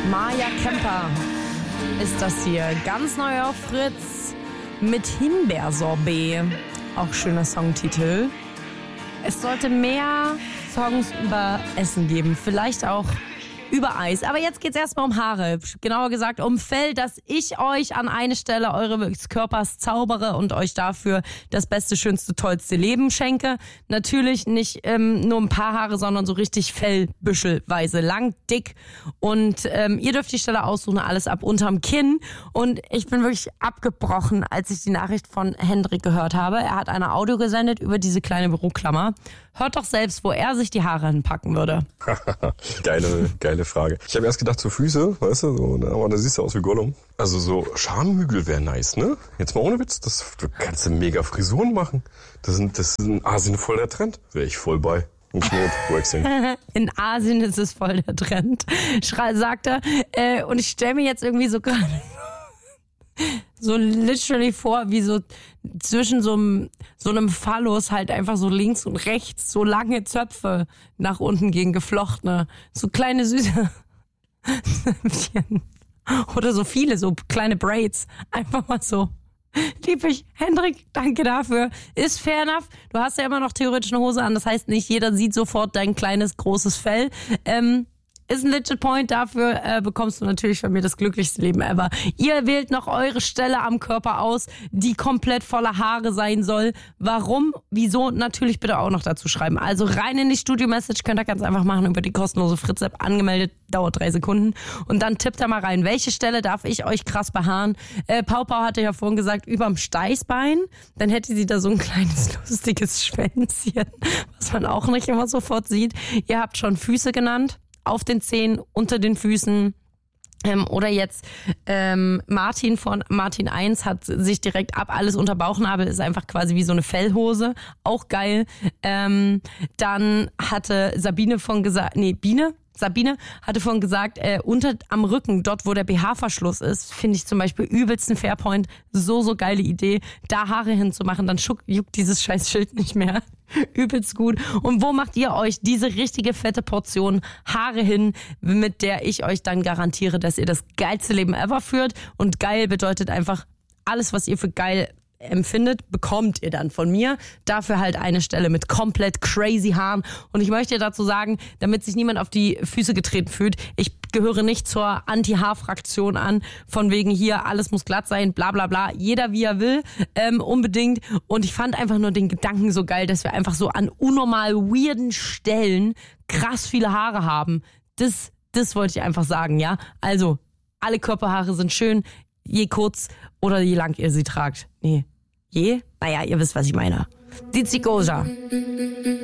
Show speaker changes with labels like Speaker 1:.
Speaker 1: Maja Kemper ist das hier. Ganz neu auf Fritz mit Himbeersorbet. Auch schöner Songtitel. Es sollte mehr Songs über Essen geben. Vielleicht auch über Eis. Aber jetzt geht's erstmal um Haare. Genauer gesagt um Fell, dass ich euch an eine Stelle eures Körpers zaubere und euch dafür das beste, schönste, tollste Leben schenke. Natürlich nicht nur ein paar Haare, sondern so richtig Fellbüschelweise. Lang, dick. Und ihr dürft die Stelle aussuchen, alles ab unterm Kinn. Und ich bin wirklich abgebrochen, als ich die Nachricht von Hendrik gehört habe. Er hat eine Audio gesendet über diese kleine Büroklammer. Hört doch selbst, wo er sich die Haare hinpacken würde.
Speaker 2: Geile Frage. Ich habe erst gedacht, so Füße, weißt du, so, aber da siehst du aus wie Gollum. Also so Schamhügel wäre nice, ne? Jetzt mal ohne Witz, du kannst mega Frisuren machen. Das ist in Asien voll der Trend. Wäre ich voll bei. Waxing.
Speaker 1: In Asien ist es voll der Trend, sagt er. Und ich stelle mir jetzt irgendwie so gerade so literally vor, wie so zwischen so einem Phallus halt einfach so links und rechts so lange Zöpfe nach unten gehen, geflochtene. So kleine süße Zöpfchen. Oder so viele, so kleine Braids. Einfach mal so. Lieb ich. Hendrik, danke dafür. Ist fair enough. Du hast ja immer noch theoretisch eine Hose an. Das heißt nicht, jeder sieht sofort dein kleines, großes Fell. Ist ein legit Point, dafür bekommst du natürlich von mir das glücklichste Leben ever. Ihr wählt noch eure Stelle am Körper aus, die komplett voller Haare sein soll. Warum, wieso, natürlich bitte auch noch dazu schreiben. Also rein in die Studio-Message, könnt ihr ganz einfach machen über die kostenlose Fritz-App, angemeldet, dauert 3 Sekunden. Und dann tippt da mal rein, welche Stelle darf ich euch krass behaaren. Pau hatte ja vorhin gesagt, überm Steißbein, dann hätte sie da so ein kleines lustiges Schwänzchen, was man auch nicht immer sofort sieht. Ihr habt schon Füße genannt. Auf den Zehen, unter den Füßen. Oder jetzt Martin von Martin 1 hat sich direkt ab alles unter Bauchnabel, ist einfach quasi wie so eine Fellhose. Auch geil. Dann hatte Sabine hatte vorhin gesagt, unter am Rücken, dort wo der BH-Verschluss ist, finde ich zum Beispiel übelsten Fairpoint. So geile Idee, da Haare hinzumachen, dann juckt dieses scheiß Schild nicht mehr. Übelst gut. Und wo macht ihr euch diese richtige fette Portion Haare hin, mit der ich euch dann garantiere, dass ihr das geilste Leben ever führt? Und geil bedeutet einfach, alles, was ihr für geil empfindet, bekommt ihr dann von mir. Dafür halt eine Stelle mit komplett crazy Haaren. Und ich möchte dazu sagen, damit sich niemand auf die Füße getreten fühlt, ich gehöre nicht zur Anti-Haar-Fraktion an, von wegen hier, alles muss glatt sein, bla bla bla. Jeder wie er will, unbedingt. Und ich fand einfach nur den Gedanken so geil, dass wir einfach so an unnormal weirden Stellen krass viele Haare haben. Das wollte ich einfach sagen, ja. Also, alle Körperhaare sind schön, je kurz oder je lang ihr sie tragt. Nee. Naja, ihr wisst, was ich meine. Dizzy Goja.